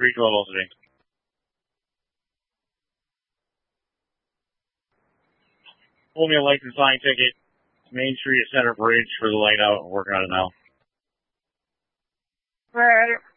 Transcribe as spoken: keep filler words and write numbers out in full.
three twelve oh three. Pull me a license line ticket. Main Street at Center Bridge for the light out. I'm working on it now. Right.